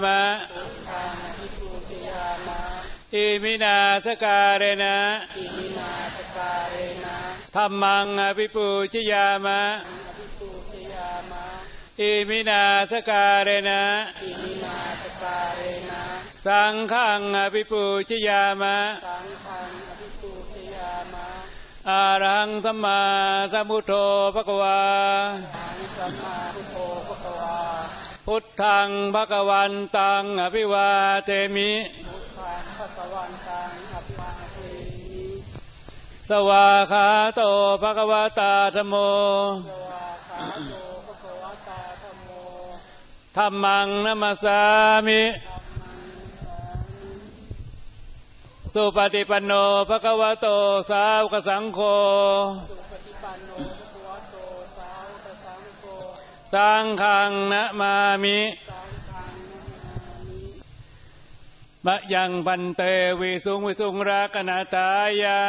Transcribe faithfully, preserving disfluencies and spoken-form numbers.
มะอิมินาสการเรนะธัมมังอภิปูชยามะอิมินาสการเรนะสังฆังอภิปูชยามะอะระหังสัมมาสัมพุทโธภควาพุทธังภควันตังอภิวาเทมิสวาขาโตภควตาธัมโมธัมมังนัมมัสสามิสุปฏิปันโนภควโตสาวกสังโฆสังฆังนะมามิมะยังพันเตวิสุงวิสุงรักนาตายา